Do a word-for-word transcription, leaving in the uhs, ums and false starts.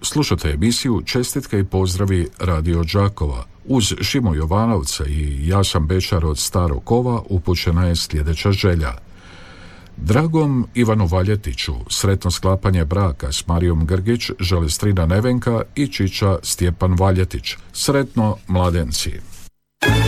Slušate emisiju Čestitke i pozdravi Radio Đakova. Uz Šimu Jovanovca i ja sam Bečar od Starog Kova upućena je sljedeća želja. Dragom Ivanu Valjetiću sretno sklapanje braka s Marijom Grgić žele strina Nevenka i čiča Stjepan Valjetić. Sretno, mladenci!